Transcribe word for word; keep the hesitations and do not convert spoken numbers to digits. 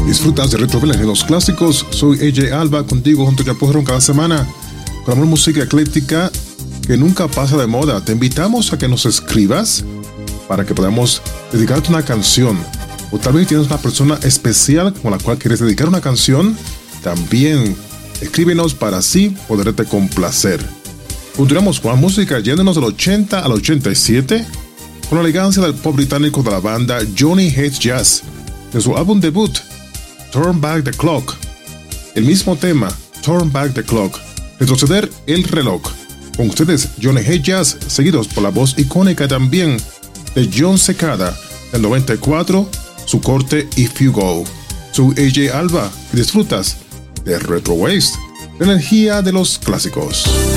Disfrutas de Retro Village en los clásicos. Soy A J Alba, contigo junto a Chapo cada semana con la música ecléctica que nunca pasa de moda. Te invitamos a que nos escribas para que podamos dedicarte una canción, o tal vez tienes una persona especial con la cual quieres dedicar una canción. También escríbenos para así poderte complacer. Continuamos con la música yéndonos del ochenta al ochenta y siete con la elegancia del pop británico de la banda Johnny Hates Jazz, de su álbum debut Turn Back the Clock. El mismo tema, Turn Back the Clock, retroceder el reloj. Con ustedes, Johnny Hates Jazz, seguidos por la voz icónica también de John Cicada, del noventa y cuatro, su corte If You Go. Soy A J Alba y disfrutas de Retro Waves, la energía de los clásicos.